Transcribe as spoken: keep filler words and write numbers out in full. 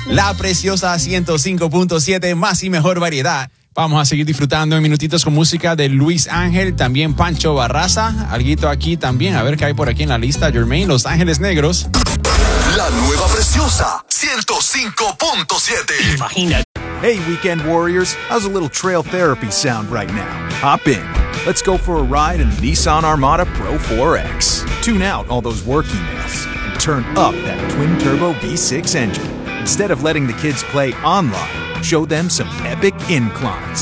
La Preciosa ciento cinco punto siete, más y mejor variedad. Vamos a seguir disfrutando en minutitos con música de Luis Ángel, también Pancho Barraza, alguito aquí también, a ver qué hay por aquí en la lista, Jermaine, Los Ángeles Negros. La nueva Preciosa ciento cinco punto siete. Imagina. Hey, weekend warriors, how's a little trail therapy sound right now? Hop in. Let's go for a ride in the Nissan Armada Pro four X. Tune out all those work emails and turn up that twin-turbo V six engine. Instead of letting the kids play online, show them some epic inclines.